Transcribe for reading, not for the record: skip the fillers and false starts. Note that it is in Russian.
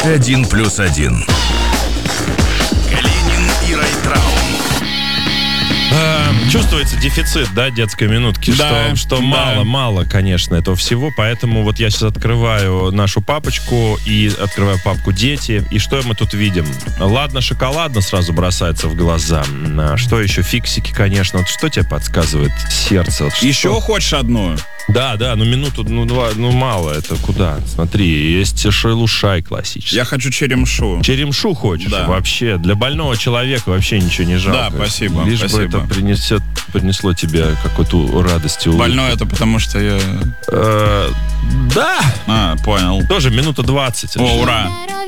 1+1. Калинин и Райтрау. Чувствуется дефицит, да, детской минутки, Да, что да. мало, конечно, этого всего, поэтому вот я сейчас открываю нашу папочку и открываю папку «Дети», и что мы тут видим? Ладно, шоколадно сразу бросается в глаза. Что еще? Фиксики, конечно. Вот что тебе подсказывает сердце? Вот что? Еще хочешь одну? Да, минуту, два, мало, это куда? Смотри, есть шелушай классический. Я хочу черемшу. Черемшу хочешь? Да. Вообще, для больного человека вообще ничего не жалко. Да, спасибо, Лишь бы спасибо. это принесло тебе какую-то радость и улыбку. Больной это потому, что я... Да, Понял. тоже минута 20. О, ура.